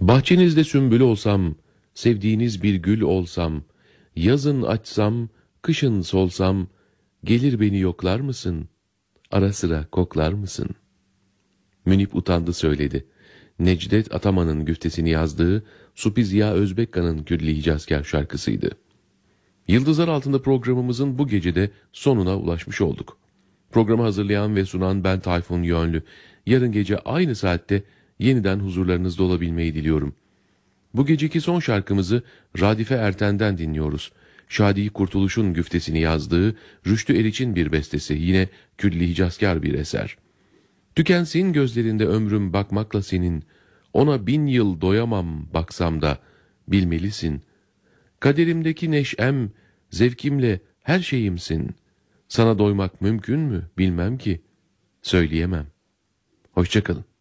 Bahçenizde sümbül olsam, sevdiğiniz bir gül olsam, yazın açsam, kışın solsam, gelir beni yoklar mısın? Ara sıra koklar mısın? Münip utandı söyledi. Necdet Ataman'ın güftesini yazdığı Supi Ziya Özbekkan'ın Külli Hicazkâr şarkısıydı. Yıldızlar Altında programımızın bu gecede sonuna ulaşmış olduk. Programı hazırlayan ve sunan ben Tayfun Yönlü. Yarın gece aynı saatte yeniden huzurlarınızda olabilmeyi diliyorum. Bu geceki son şarkımızı Radife Erten'den dinliyoruz. Şadi Kurtuluş'un güftesini yazdığı Rüştü Eriç'in bir bestesi, yine Külli Hicazkâr bir eser. Tükensin gözlerinde ömrüm bakmakla senin, ona 1000 yıl doyamam baksam da, bilmelisin. Kaderimdeki neşem, zevkimle her şeyimsin. Sana doymak mümkün mü bilmem ki, söyleyemem. Hoşça kalın.